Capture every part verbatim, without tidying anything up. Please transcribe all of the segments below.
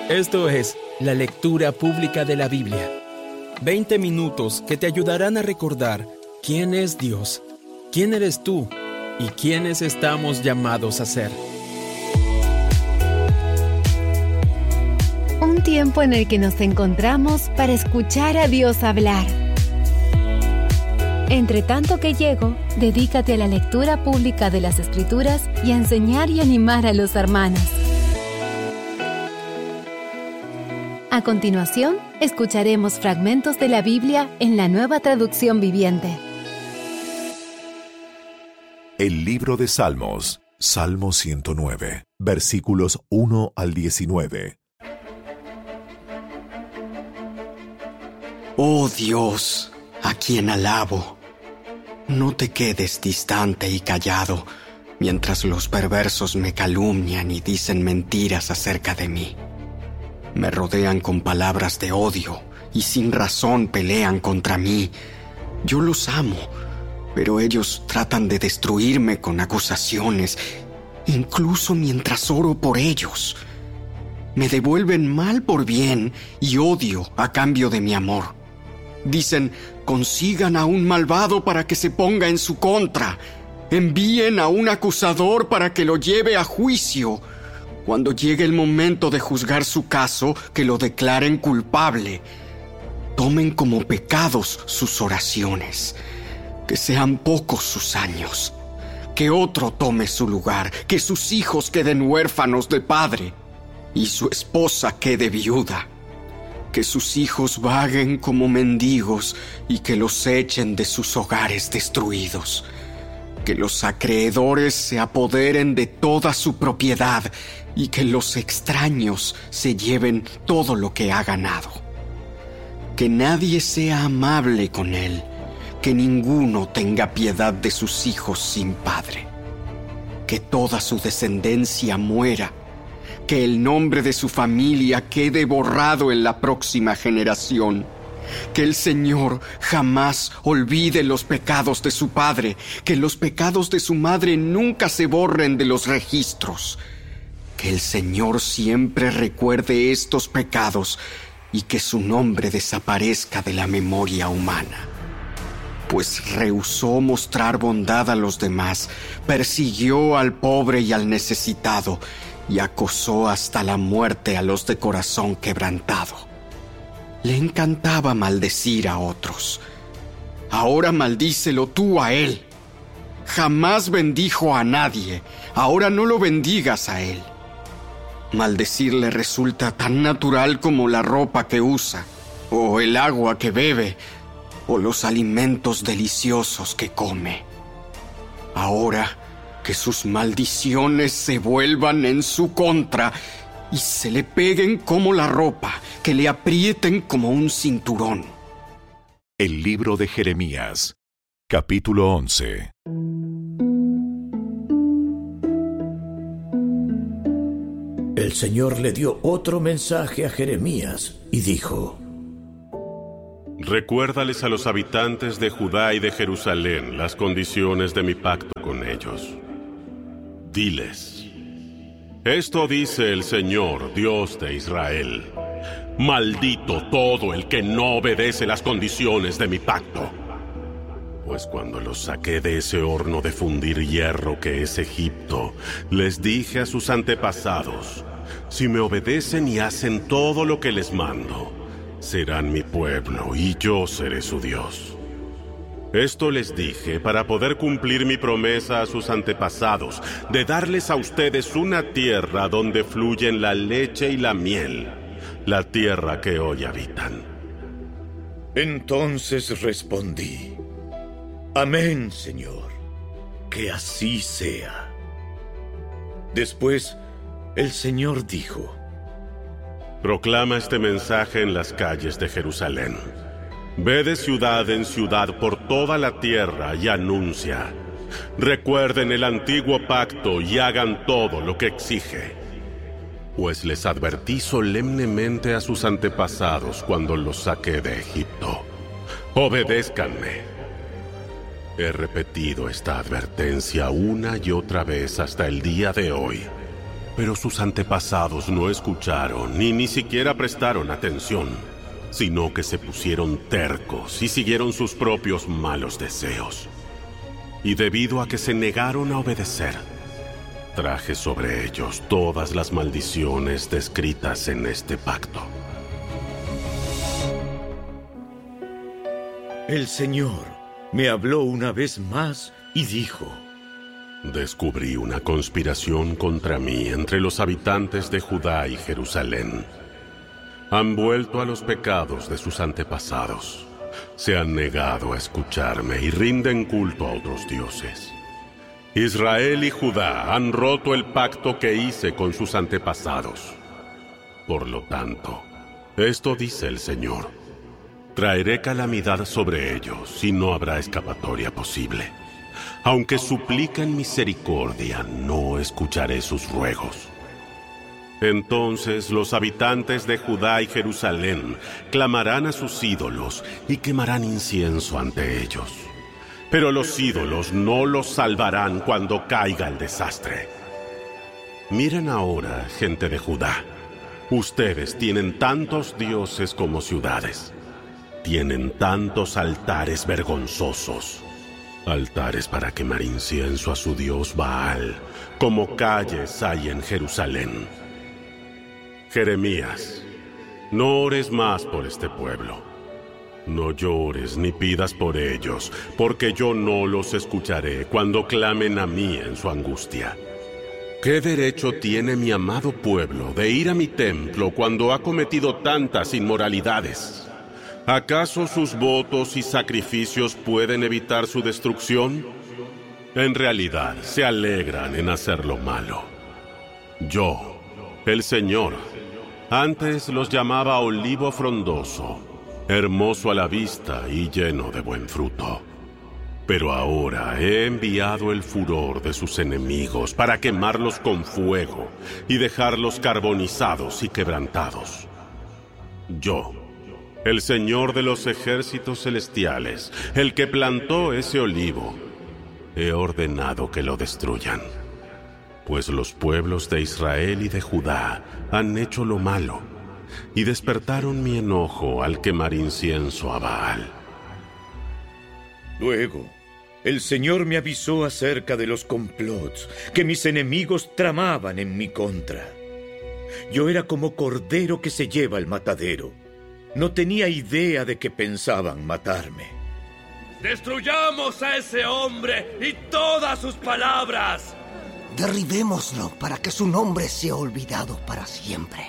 Esto es la lectura pública de la Biblia. veinte minutos que te ayudarán a recordar quién es Dios, quién eres tú y quiénes estamos llamados a ser. Un tiempo en el que nos encontramos para escuchar a Dios hablar. Entre tanto que llego, dedícate a la lectura pública de las Escrituras y a enseñar y animar a los hermanos. A continuación, escucharemos fragmentos de la Biblia en la Nueva Traducción Viviente. El libro de Salmos, Salmo ciento nueve, versículos uno al diecinueve. Oh Dios, a quien alabo, no te quedes distante y callado mientras los perversos me calumnian y dicen mentiras acerca de mí. Me rodean con palabras de odio y sin razón pelean contra mí. Yo los amo, pero ellos tratan de destruirme con acusaciones, incluso mientras oro por ellos. Me devuelven mal por bien y odio a cambio de mi amor. Dicen, consigan a un malvado para que se ponga en su contra. Envíen a un acusador para que lo lleve a juicio. Cuando llegue el momento de juzgar su caso, que lo declaren culpable. Tomen como pecados sus oraciones. Que sean pocos sus años. Que otro tome su lugar. Que sus hijos queden huérfanos de padre. Y su esposa quede viuda. Que sus hijos vaguen como mendigos y que los echen de sus hogares destruidos. Que los acreedores se apoderen de toda su propiedad y que los extraños se lleven todo lo que ha ganado. Que nadie sea amable con él, que ninguno tenga piedad de sus hijos sin padre. Que toda su descendencia muera. Que el nombre de su familia quede borrado en la próxima generación. Que el Señor jamás olvide los pecados de su padre. Que los pecados de su madre nunca se borren de los registros. Que el Señor siempre recuerde estos pecados y que su nombre desaparezca de la memoria humana. Pues rehusó mostrar bondad a los demás, persiguió al pobre y al necesitado, y acosó hasta la muerte a los de corazón quebrantado. Le encantaba maldecir a otros. Ahora maldícelo tú a él. Jamás bendijo a nadie, ahora no lo bendigas a él. Maldecir le resulta tan natural como la ropa que usa, o el agua que bebe, o los alimentos deliciosos que come. Ahora, que sus maldiciones se vuelvan en su contra y se le peguen como la ropa, que le aprieten como un cinturón. El libro de Jeremías, capítulo once. El Señor le dio otro mensaje a Jeremías y dijo: Recuérdales a los habitantes de Judá y de Jerusalén las condiciones de mi pacto con ellos. Diles: esto dice el Señor, Dios de Israel. Maldito todo el que no obedece las condiciones de mi pacto. Pues cuando los saqué de ese horno de fundir hierro que es Egipto, les dije a sus antepasados: si me obedecen y hacen todo lo que les mando, serán mi pueblo y yo seré su Dios. Esto les dije para poder cumplir mi promesa a sus antepasados de darles a ustedes una tierra donde fluyen la leche y la miel, la tierra que hoy habitan. Entonces respondí: Amén, Señor, que así sea. Después, el Señor dijo: Proclama este mensaje en las calles de Jerusalén. Ve de ciudad en ciudad por toda la tierra y anuncia: recuerden el antiguo pacto y hagan todo lo que exige. Pues les advertí solemnemente a sus antepasados cuando los saqué de Egipto: obedézcanme. He repetido esta advertencia una y otra vez hasta el día de hoy, Pero sus antepasados no escucharon ni ni siquiera prestaron atención, sino que se pusieron tercos y siguieron sus propios malos deseos. Y debido a que se negaron a obedecer, traje sobre ellos todas las maldiciones descritas en este pacto. El Señor me habló una vez más y dijo: Descubrí una conspiración contra mí entre los habitantes de Judá y Jerusalén. Han vuelto a los pecados de sus antepasados. Se han negado a escucharme y rinden culto a otros dioses. Israel y Judá han roto el pacto que hice con sus antepasados. Por lo tanto, esto dice el Señor: traeré calamidad sobre ellos y no habrá escapatoria posible. Aunque supliquen misericordia, no escucharé sus ruegos. Entonces los habitantes de Judá y Jerusalén clamarán a sus ídolos y quemarán incienso ante ellos. Pero los ídolos no los salvarán cuando caiga el desastre. Miren ahora, gente de Judá. Ustedes tienen tantos dioses como ciudades. Tienen tantos altares vergonzosos. Altares para quemar incienso a su dios Baal, como calles hay en Jerusalén. Jeremías, no ores más por este pueblo. No llores ni pidas por ellos, porque yo no los escucharé cuando clamen a mí en su angustia. ¿Qué derecho tiene mi amado pueblo de ir a mi templo cuando ha cometido tantas inmoralidades? ¿Acaso sus votos y sacrificios pueden evitar su destrucción? En realidad, se alegran en hacer lo malo. Yo, el Señor, antes los llamaba olivo frondoso, hermoso a la vista y lleno de buen fruto. Pero ahora he enviado el furor de sus enemigos para quemarlos con fuego y dejarlos carbonizados y quebrantados. Yo, el Señor de los ejércitos celestiales, el que plantó ese olivo, he ordenado que lo destruyan. Pues los pueblos de Israel y de Judá han hecho lo malo y despertaron mi enojo al quemar incienso a Baal. Luego, el Señor me avisó acerca de los complots que mis enemigos tramaban en mi contra. Yo era como cordero que se lleva al matadero. No tenía idea de que pensaban matarme. ¡Destruyamos a ese hombre y todas sus palabras! Derribémoslo para que su nombre sea olvidado para siempre.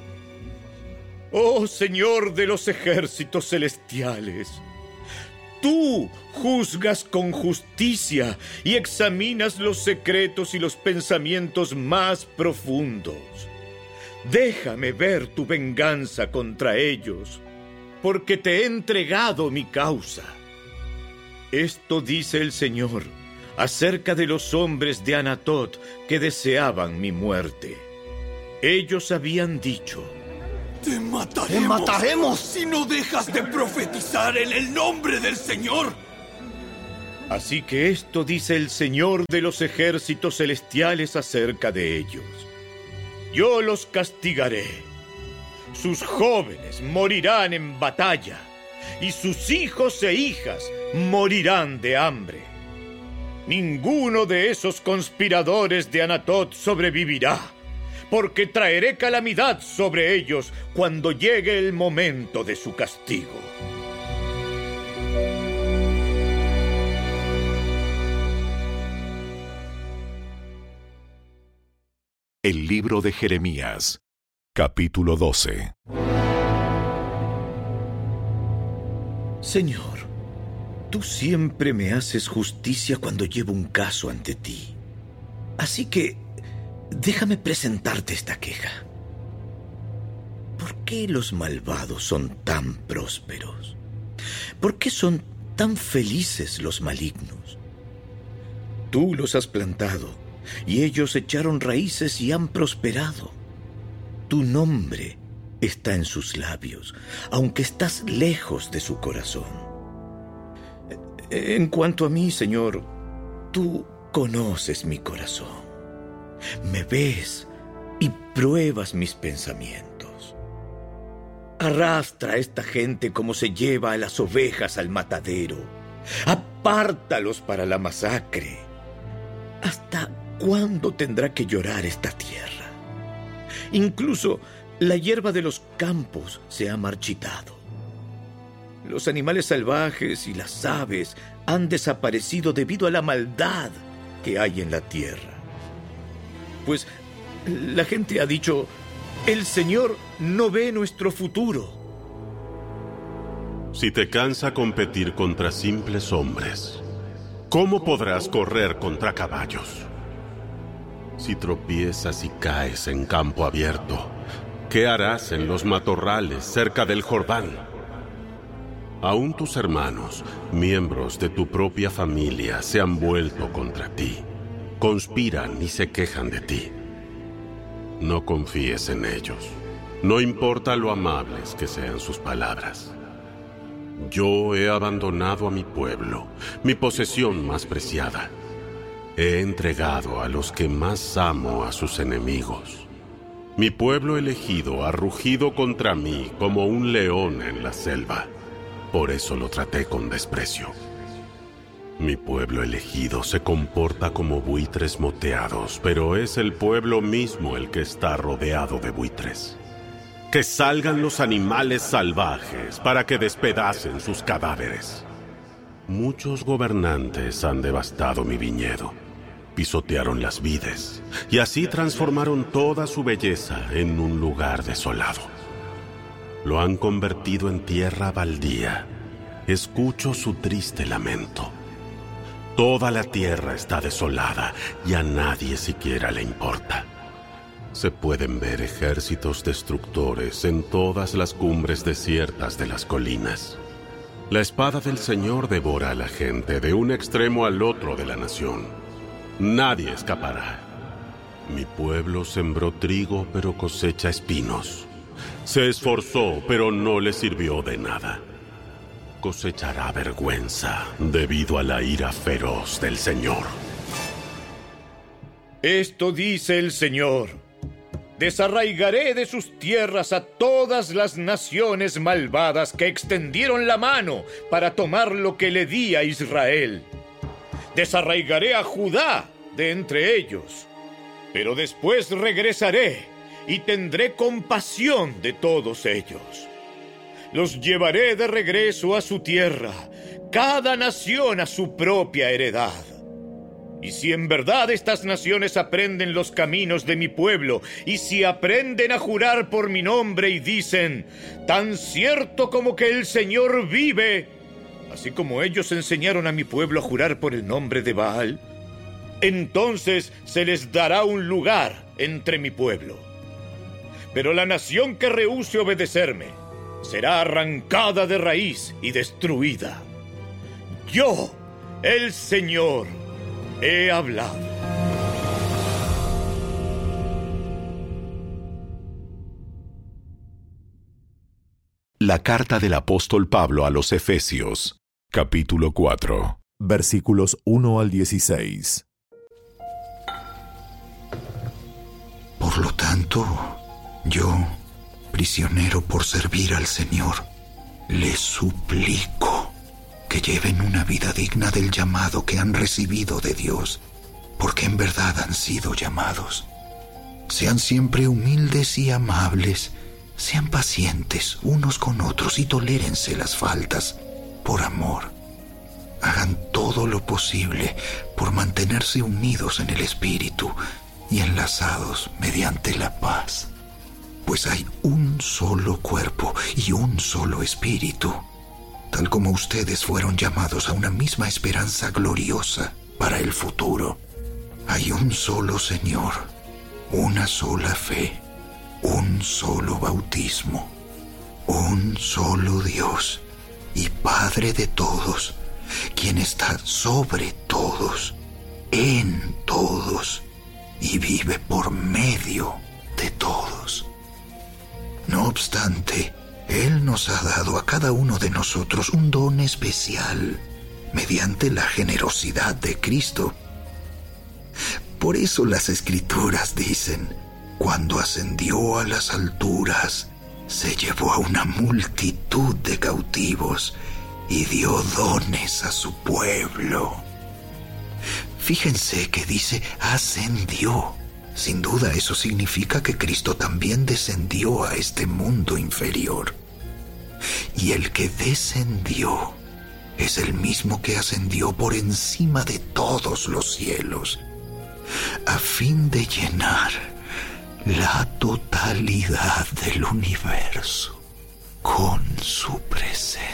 Oh Señor de los ejércitos celestiales, tú juzgas con justicia y examinas los secretos y los pensamientos más profundos. Déjame ver tu venganza contra ellos, porque te he entregado mi causa. Esto dice el Señor acerca de los hombres de Anatot que deseaban mi muerte. Ellos habían dicho: ¡Te mataremos! ¡Te mataremos! ¡Si no dejas de profetizar en el nombre del Señor! Así que esto dice el Señor de los ejércitos celestiales acerca de ellos: yo los castigaré. Sus jóvenes morirán en batalla, y sus hijos e hijas morirán de hambre. Ninguno de esos conspiradores de Anatot sobrevivirá, porque traeré calamidad sobre ellos cuando llegue el momento de su castigo. El libro de Jeremías, capítulo doce. Señor, tú siempre me haces justicia cuando llevo un caso ante ti. Así que déjame presentarte esta queja. ¿Por qué los malvados son tan prósperos? ¿Por qué son tan felices los malignos? Tú los has plantado, y ellos echaron raíces y han prosperado. Tu nombre está en sus labios, aunque estás lejos de su corazón. En cuanto a mí, Señor, tú conoces mi corazón. Me ves y pruebas mis pensamientos. Arrastra a esta gente como se lleva a las ovejas al matadero. Apártalos para la masacre. ¿Hasta cuándo tendrá que llorar esta tierra? Incluso la hierba de los campos se ha marchitado. Los animales salvajes y las aves han desaparecido debido a la maldad que hay en la tierra. Pues la gente ha dicho, el Señor no ve nuestro futuro. Si te cansa competir contra simples hombres, ¿cómo podrás correr contra caballos? Si tropiezas y caes en campo abierto, ¿qué harás en los matorrales cerca del Jordán? Aún tus hermanos, miembros de tu propia familia, se han vuelto contra ti. Conspiran y se quejan de ti. No confíes en ellos. No importa lo amables que sean sus palabras. Yo he abandonado a mi pueblo, mi posesión más preciada. He entregado a los que más amo a sus enemigos. Mi pueblo elegido ha rugido contra mí como un león en la selva. Por eso lo traté con desprecio. Mi pueblo elegido se comporta como buitres moteados, pero es el pueblo mismo el que está rodeado de buitres. Que salgan los animales salvajes para que despedacen sus cadáveres. Muchos gobernantes han devastado mi viñedo, pisotearon las vides y así transformaron toda su belleza en un lugar desolado. Lo han convertido en tierra baldía. Escucho su triste lamento. Toda la tierra está desolada y a nadie siquiera le importa. Se pueden ver ejércitos destructores en todas las cumbres desiertas de las colinas. La espada del Señor devora a la gente de un extremo al otro de la nación. Nadie escapará. Mi pueblo sembró trigo, pero cosecha espinos. Se esforzó, pero no le sirvió de nada. Cosechará vergüenza debido a la ira feroz del Señor. Esto dice el Señor: desarraigaré de sus tierras a todas las naciones malvadas que extendieron la mano para tomar lo que le di a Israel. Desarraigaré a Judá de entre ellos, pero después regresaré y tendré compasión de todos ellos. Los llevaré de regreso a su tierra, cada nación a su propia heredad. Y si en verdad estas naciones aprenden los caminos de mi pueblo, y si aprenden a jurar por mi nombre y dicen, tan cierto como que el Señor vive, así como ellos enseñaron a mi pueblo a jurar por el nombre de Baal, entonces se les dará un lugar entre mi pueblo. Pero la nación que rehúse obedecerme será arrancada de raíz y destruida. Yo, el Señor, he hablado. La carta del apóstol Pablo a los Efesios, capítulo cuatro, versículos uno al dieciséis. Por lo tanto, yo, prisionero por servir al Señor, les suplico que lleven una vida digna del llamado que han recibido de Dios, porque en verdad han sido llamados. Sean siempre humildes y amables, sean pacientes unos con otros y tolérense las faltas por amor. Hagan todo lo posible por mantenerse unidos en el Espíritu y enlazados mediante la paz. Pues hay un solo cuerpo y un solo Espíritu, tal como ustedes fueron llamados a una misma esperanza gloriosa para el futuro. Hay un solo Señor, una sola fe, un solo bautismo, un solo Dios y Padre de todos, quien está sobre todos, en todos y vive por medio de todos. No obstante, Él nos ha dado a cada uno de nosotros un don especial mediante la generosidad de Cristo. Por eso las Escrituras dicen: cuando ascendió a las alturas, se llevó a una multitud de cautivos y dio dones a su pueblo. Fíjense que dice ascendió. Sin duda eso significa que Cristo también descendió a este mundo inferior. Y el que descendió es el mismo que ascendió por encima de todos los cielos, a fin de llenar la totalidad del universo con su presencia.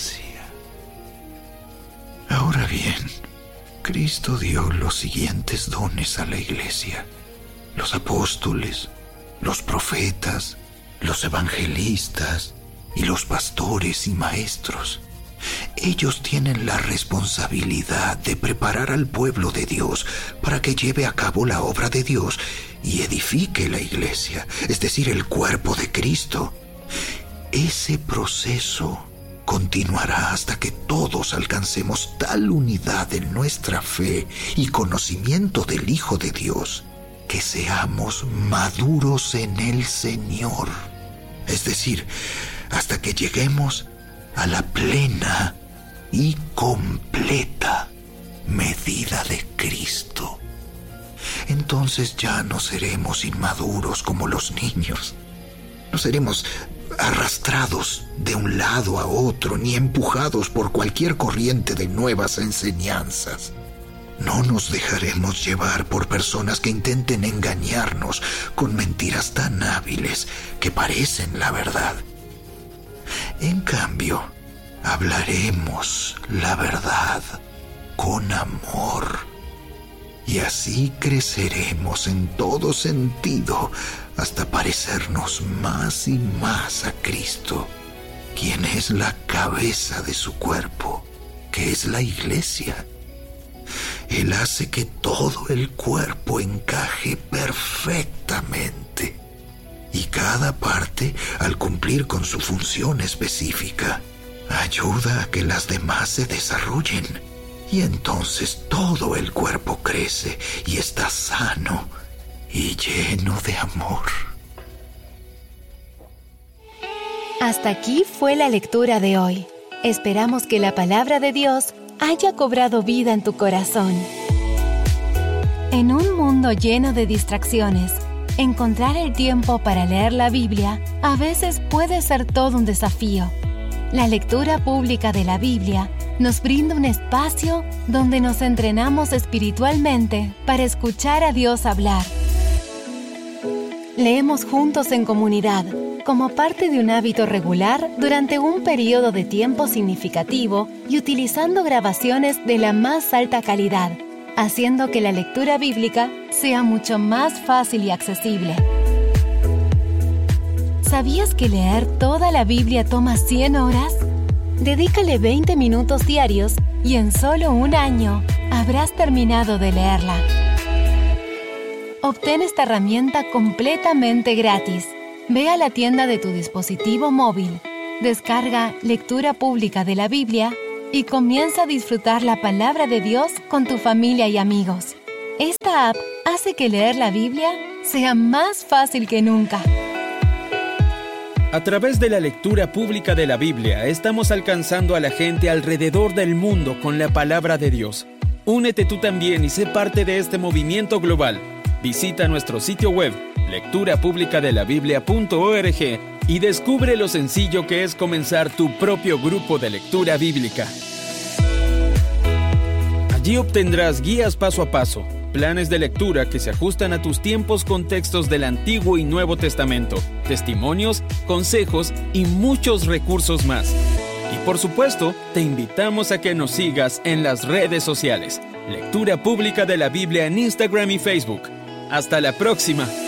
Ahora bien, Cristo dio los siguientes dones a la iglesia: los apóstoles, los profetas, los evangelistas y los pastores y maestros. Ellos tienen la responsabilidad de preparar al pueblo de Dios para que lleve a cabo la obra de Dios y edifique la iglesia, es decir, el cuerpo de Cristo. Ese proceso continuará hasta que todos alcancemos tal unidad en nuestra fe y conocimiento del Hijo de Dios que seamos maduros en el Señor, es decir, hasta que lleguemos a la plena y completa medida de Cristo. Entonces ya no seremos inmaduros como los niños. No seremos arrastrados de un lado a otro ni empujados por cualquier corriente de nuevas enseñanzas. No nos dejaremos llevar por personas que intenten engañarnos con mentiras tan hábiles que parecen la verdad. En cambio, hablaremos la verdad con amor, y así creceremos en todo sentido hasta parecernos más y más a Cristo, quien es la cabeza de su cuerpo, que es la iglesia. Él hace que todo el cuerpo encaje perfectamente, y cada parte, al cumplir con su función específica, ayuda a que las demás se desarrollen, y entonces todo el cuerpo crece y está sano y lleno de amor. Hasta aquí fue la lectura de hoy. Esperamos que la palabra de Dios haya cobrado vida en tu corazón. En un mundo lleno de distracciones, encontrar el tiempo para leer la Biblia a veces puede ser todo un desafío. La lectura pública de la Biblia nos brinda un espacio donde nos entrenamos espiritualmente para escuchar a Dios hablar. Leemos juntos en comunidad, como parte de un hábito regular durante un periodo de tiempo significativo y utilizando grabaciones de la más alta calidad, haciendo que la lectura bíblica sea mucho más fácil y accesible. ¿Sabías que leer toda la Biblia toma cien horas? Dedícale veinte minutos diarios y en solo un año habrás terminado de leerla. Obtén esta herramienta completamente gratis. Ve a la tienda de tu dispositivo móvil, descarga Lectura Pública de la Biblia y comienza a disfrutar la palabra de Dios con tu familia y amigos. Esta app hace que leer la Biblia sea más fácil que nunca. A través de la lectura pública de la Biblia, estamos alcanzando a la gente alrededor del mundo con la palabra de Dios. Únete tú también y sé parte de este movimiento global. Visita nuestro sitio web, lectura pública de la biblia punto org, y descubre lo sencillo que es comenzar tu propio grupo de lectura bíblica. Allí obtendrás guías paso a paso, planes de lectura que se ajustan a tus tiempos con textos del Antiguo y Nuevo Testamento, testimonios, consejos y muchos recursos más. Y por supuesto, te invitamos a que nos sigas en las redes sociales. Lectura Pública de la Biblia en Instagram y Facebook. ¡Hasta la próxima!